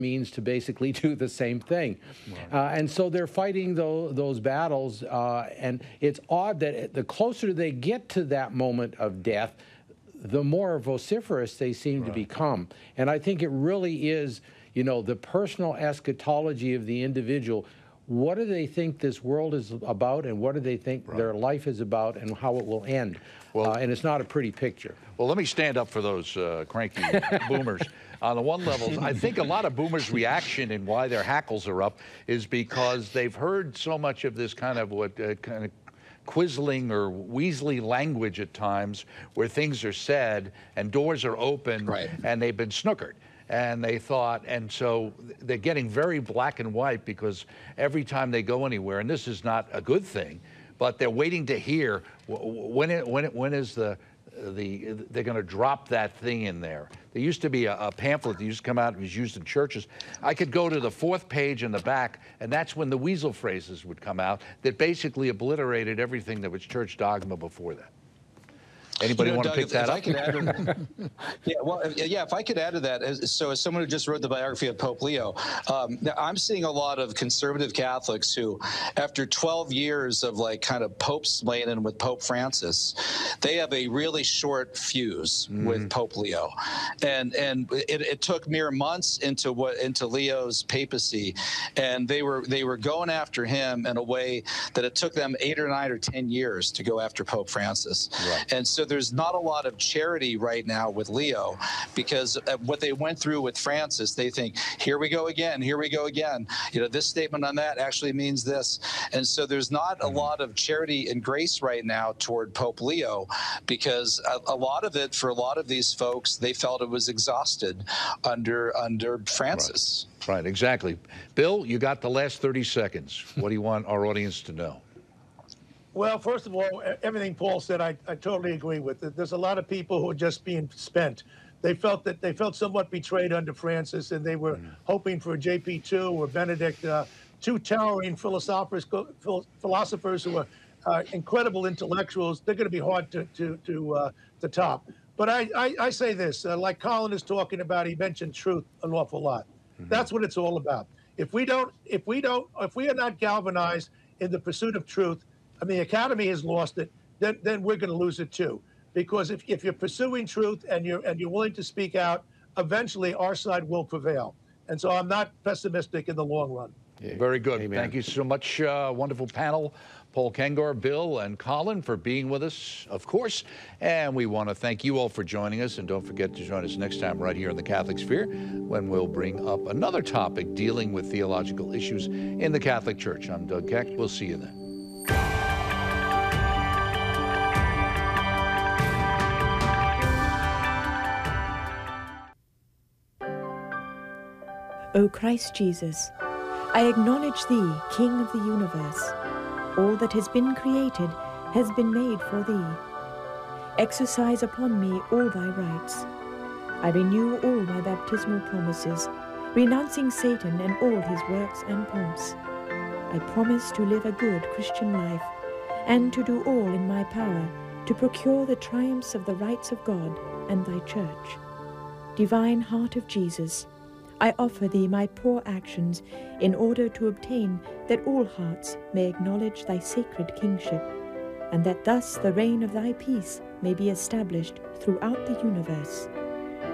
means to basically do the same thing. And so they're fighting those battles, and it's odd that the closer they get to that moment of death, the more vociferous they seem to become. And I think it really is, you know, the personal eschatology of the individual. What do they think this world is about, and what do they think their life is about, and how it will end? Well, and it's not a pretty picture. Well, let me stand up for those cranky boomers. On the one level, I think a lot of boomers' reaction and why their hackles are up is because they've heard so much of this kind of kind of quisling or Weasley language at times, where things are said and doors are open, and they've been snookered. And they thought, and so they're getting very black and white, because every time they go anywhere, and this is not a good thing, but they're waiting to hear when is they're going to drop that thing in there. There used to be a pamphlet that used to come out and was used in churches. I could go to the 4th page in the back, and that's when the weasel phrases would come out that basically obliterated everything that was church dogma before that. Anybody want to pick that up? If I could add to that, as someone who just wrote the biography of Pope Leo, I'm seeing a lot of conservative Catholics who, after 12 years of like kind of pope-splaining with Pope Francis, they have a really short fuse with Pope Leo, and it took mere months into Leo's papacy, and they were going after him in a way that it took them 8 or 9 or 10 years to go after Pope Francis, and so there's not a lot of charity right now with Leo, because what they went through with Francis, they think, here we go again, here we go again. You know, this statement on that actually means this. And so there's not a lot of charity and grace right now toward Pope Leo, because a lot of it, for a lot of these folks, they felt it was exhausted under Francis. Right, exactly. Bill, you got the last 30 seconds. What do you want our audience to know? Well, first of all, everything Paul said, I totally agree with. There's a lot of people who are just being spent. They felt somewhat betrayed under Francis, and they were hoping for JP2 or Benedict, two towering philosophers who are incredible intellectuals. They're going to be hard to top. But I say this, like Colin is talking about, he mentioned truth an awful lot. That's what it's all about. If we are not galvanized in the pursuit of truth, I mean, the Academy has lost it, then we're going to lose it too. Because if you're pursuing truth and you're willing to speak out, eventually our side will prevail. And so I'm not pessimistic in the long run. Yeah. Very good. Amen. Thank you so much. Wonderful panel. Paul Kengor, Bill, and Colin for being with us, of course. And we want to thank you all for joining us. And don't forget to join us next time right here in the Catholic Sphere, when we'll bring up another topic dealing with theological issues in the Catholic Church. I'm Doug Keck. We'll see you then. O Christ Jesus, I acknowledge Thee, King of the universe. All that has been created has been made for Thee. Exercise upon me all Thy rights. I renew all my baptismal promises, renouncing Satan and all his works and pomps. I promise to live a good Christian life, and to do all in my power to procure the triumphs of the rights of God and Thy Church. Divine Heart of Jesus, I offer Thee my poor actions in order to obtain that all hearts may acknowledge Thy sacred kingship, and that thus the reign of Thy peace may be established throughout the universe.